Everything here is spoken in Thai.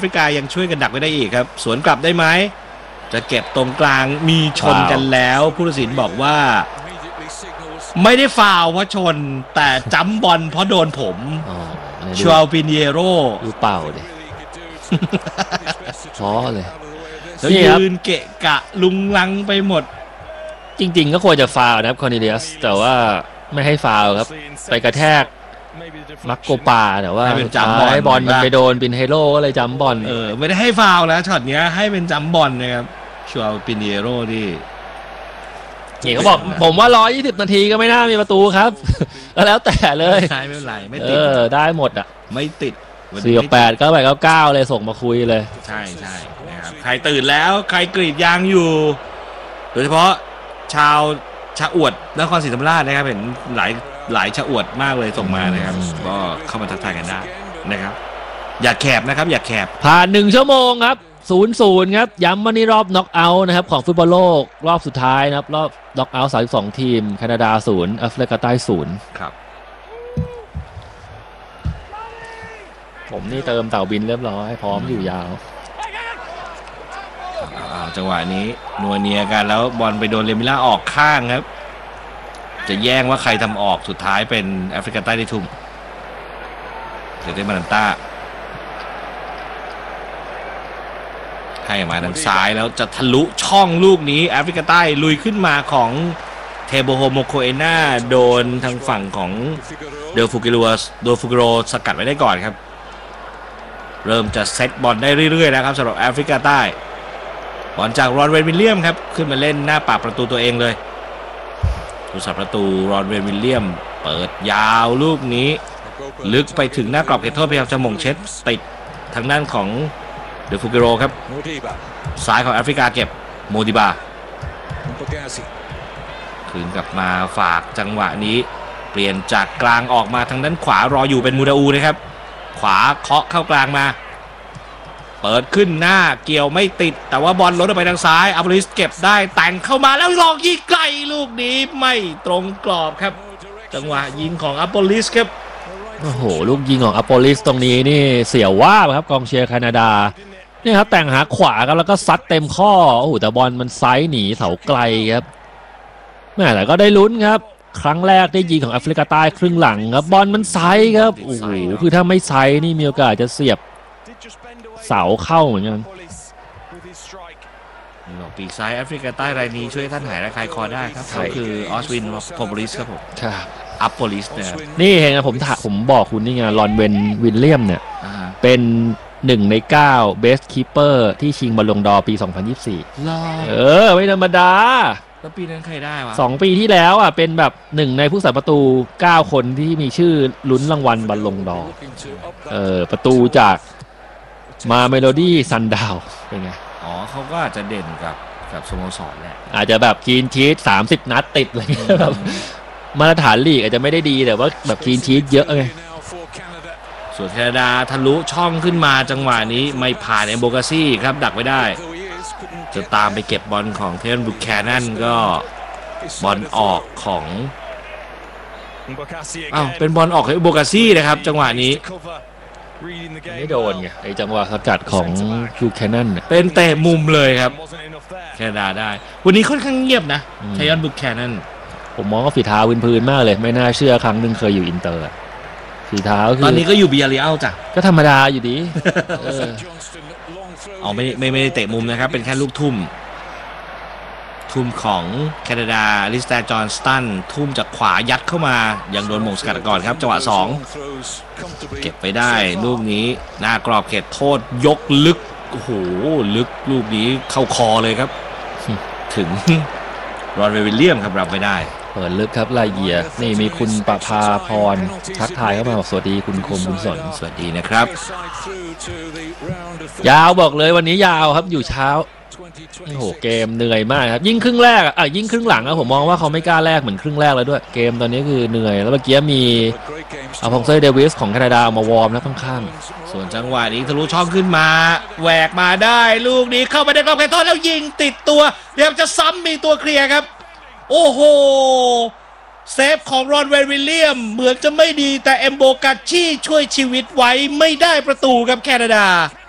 ฟริกายังช่วยกันดักไว้ได้อีกครับสวนกลับได้ไหมจะเก็บตรงกลางมีชนกันแล้วผู้ตัดสินบอกว่าไม่ได้ฟาวล์เพราะชนแต่จัมบอลเพราะโดนผมชัวปินเยโร่ดูเป่าดิท้อเลยแล้วยืนเกะกะลุงลังไปหมดจริงๆก็ควรจะฟาวล์นะครับคอร์เนเลียสแต่ว่าไม่ให้ฟาวล์ครับไปกระแทกมักโกปาแต่ว่าให้บอลมันไปโดนปินเฮโร่ก็เลยจัมบอลไม่ได้ให้ฟาวล์แล้วช็อตนี้ให้เป็นจัมบอลนะครับชัวปินเยโร่ที่เขาบอกผมว่า120นาทีก็ไม่น่ามีประตูครับแล้วแต่เลยใช่ไม่เป็นไรไม่ติดได้หมดอ่ะไม่ติด 48 98 99เลยส่งมาคุยเลยใช่นะครับใครตื่นแล้วใครกรีดยางอยู่โดยเฉพาะชาวชะอวดนครศรีธรรมราชนะครับเห็นหลายชะอวดมากเลยส่งมานะครับก็เข้ามาทักทายกันได้นะครับอย่าแคบนะครับอย่าแคบผ่าน1ชั่วโมงครับ0-0ครับย้ำว่านี่รอบน็อกเอาท์นะครับของฟุตบอลโลกรอบสุดท้ายนะครับรอบน็อกเอาท์32ทีมแคนาดา0แอฟริกาใต้0 ครับผมนี่เติมเต่าบินเรียบร้อยพร้อมอยู่ยาวจังหวะนี้นัวเนียกันแล้วบอลไปโดนเลมิล่าออกข้างครับจะแย่งว่าใครทำออกสุดท้ายเป็นแอฟริกาใต้ได้ทุ่มเดเต้มานันต้าให้มาทางซ้ายแล้วจะทะลุช่องลูกนี้แอฟริกาใต้ลุยขึ้นมาของเทโบโฮโมโคเอนาโดนทางฝั่งของเดลฟูกิโรสกัดไว้ได้ก่อนครับเริ่มจะเซตบอลได้เรื่อยๆนะครับสำหรับแอฟริกาใต้บอลจากรอนเวนวิลเลียมครับขึ้นมาเล่นหน้าปากประตูตัวเองเลยผู้สับประตูรอนเวนวิลเลียมเปิดยาวลูกนี้ลึกไปถึงหน้ากรอบเขตโทษพยายามจะมงเช็ดติดทางด้านของเดลฟูกิโรครับซ้ายของแอฟริกาเก็บโมดิบาคืนกลับมาฝากจังหวะนี้เปลี่ยนจากกลางออกมาทางด้านขวารออยู่เป็นมูดาอูนะครับขวาเคาะเข้ากลางมาเปิดขึ้นหน้าเกี่ยวไม่ติดแต่ว่าบอลล้นออกไปทางซ้ายอัปโปลิสเก็บได้แต่งเข้ามาแล้วลองยิงไกลลูกนี้ไม่ตรงกรอบครับจังหวะยิงของอัปโปลิสครับโอ้โหลูกยิงของอัปโปลิสตรงนี้นี่เสียวว่าครับกองเชียร์แคนาดานี่ครับแต่งหาขวาครับแล้วก็ซัดเต็มข้อโอ้โหแต่บอลมันไซส์หนีเสาไกลครับแม่แต่ก็ได้ลุ้นครับครั้งแรกได้ยิงของแอฟริกาใต้ครึ่งหลังครับบอลมันไซส์ครับโอ้โหคือถ้าไม่ไซส์นี่มีโอกาสจะเสียบเสาเข้าเหมือนกันปีกซ้ายแอฟริกาใต้รายนี้ช่วยท่านหายระคายคอได้ครับเขาคือออสวินโพโบลิสครับผมอัปโปลิสเนี่ยนี่เห็นนะผมบอกคุณนี่ไงลอนเวนวิลเลียมเนี่ยเป็น1 ใน 9 Best Keeper ที่ชิงบอลลงดอร์ปี2024ไม่ธรรมดาแล้วปีนั้นใครได้วะ 2 ปีที่แล้วอ่ะเป็นแบบ1 ในผู้สาประตู9 คนที่มีชื่อลุ้นรางวัลบอลลงดอร์ประตูจากมาเมโลดี้ซันดาวเป็นไงเขาก็อาจจะเด่นกับสโมสรแหละอาจจะแบบคีนชีท30 นัดติดอะไรเงี้ยแบบมาตรฐานลีกอาจจะไม่ได้ดีแต่ว่าแบบคีนชีทเยอะไงส่วนแคนาดาทะลุช่องขึ้นมาจังหวะนี้ไม่ผ่านเอมโบกาซี่ครับดักไว้ได้จะตามไปเก็บบอลของเทนบุคแคนนันก็บอลออกของเป็นบอลออกของเอมโบกาซี่นะครับจังหวะนี้ไม่โดนไงไอจังหวะสกัดของบุคแคนนันเป็นเตะมุมเลยครับแคนาดาได้วันนี้ค่อนข้างเงียบนะไทยอนบุคแคนนันผมมองว่าฝีเท้าพื้นๆมากเลยไม่น่าเชื่อครั้งหนึ่งเคยอยู่อินเตอร์ฝีเท้าตอนนี้ก็อยู่บิอาริอัลจ้ะก็ธรรมดาอยู่ดีไม่ได้เตะมุมนะครับเป็นแค่ลูกทุ่มของแคนาดาลิสแตร์จอห์นสตันทุ่มจากขวายัดเข้ามายังโดนมงสกัดก่อนครับจังหวะ2เก็บไปได้ลูกนี้หน้ากรอบเขตโทษยกลึกโอ้โหลึกลูกนี้เข้าคอเลยครับถึงรอนวิลเลียมครับรับไม่ได้เปิดลึกครับลายเยียนี่มีคุณประภาพรทักทายเข้ามาบอกสวัสดีคุณคมคุณสนสวัสดีนะครับยาวบอกเลยวันนี้ยาวครับอยู่เช้าโอ้โหเกมเหนื่อยมากครับยิ่งครึ่งแรกยิ่งครึ่งหลังผมมองว่าเขาไม่กล้าแลกเหมือนครึ่งแรกแล้วด้วยเกมตอนนี้คือเหนื่อยแล้วเมื่อกี้มีอัลฟองโซเดวิสของแคนาดามาวอร์มแล้วข้างๆส่วนจังหวะนี้ทะลุช่องขึ้นมาแหวกมาได้ลูกนี้เข้าไปในกรอบเขตโทษแล้วยิงติดตัวเดี๋ยวจะซ้ำมีตัวเคลียร์ครับโอ้โหเซฟของรอนเวนวิลเลียมเหมือนจะไม่ดีแต่เอมโบกาชี่ช่วยชีวิตไว้ไม่ได้ประตูครับแคนาดา